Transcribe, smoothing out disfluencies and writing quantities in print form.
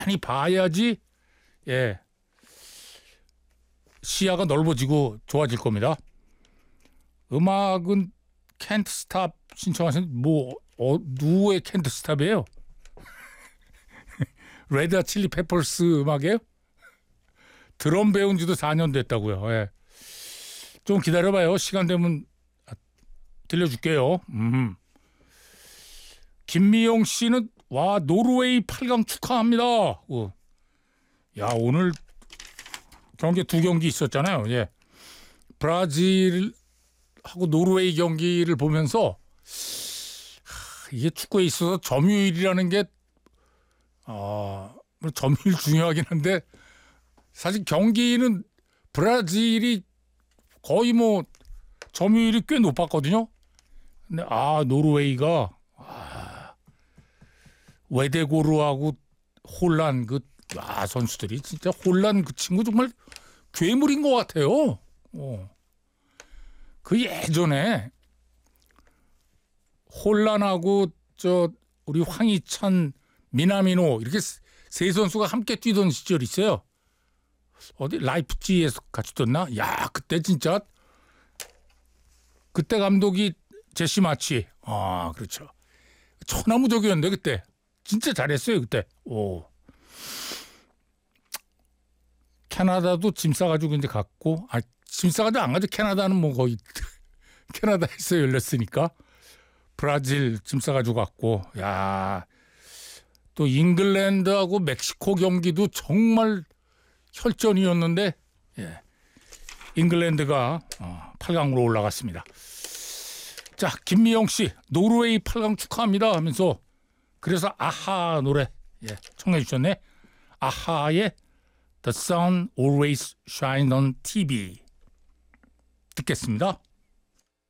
많이 봐야지 예 시야가 넓어지고 좋아질 겁니다. 음악은 캔트 스탑 신청하신 누구의 캔트 스탑이에요? 레드 핫 칠리 페퍼스 음악이에요? 드럼 배운 지도 4년 됐다고요. 예. 좀 기다려봐요. 시간 되면 들려줄게요. 김미영 씨는 와 노르웨이 8강 축하합니다. 야 오늘 경기 2경기 있었잖아요. 예. 브라질하고 노르웨이 경기를 보면서 이게 축구에 있어서 점유율이라는 게 점유율 중요하긴 한데 사실 경기는 브라질이 거의 점유율이 꽤 높았거든요. 근데 노르웨이가 웨데고르하고 홀란 선수들이 진짜 홀란 그 친구 정말 괴물인 것 같아요. 그 예전에 홀란하고 우리 황희찬, 미나미노 이렇게 세 선수가 함께 뛰던 시절이 있어요. 어디 라이프치히에서 같이 뛰었나? 야 그때 진짜 그때 감독이 제시 마치. 그렇죠. 천하무적이었는데 그때 진짜 잘했어요 그때. 캐나다도 짐 싸가지고 이제 갔고, 짐 싸가지고 안 가죠. 캐나다는 거의 캐나다에서 열렸으니까. 브라질 짐 싸가지고 갔고, 야, 또 잉글랜드하고 멕시코 경기도 정말 혈전이었는데, 예, 잉글랜드가 8강으로 올라갔습니다. 자, 김미영 씨, 노르웨이 8강 축하합니다 하면서 그래서 아하 노래 청해 주셨네. 아하의 The Sun Always Shines on TV 듣겠습니다.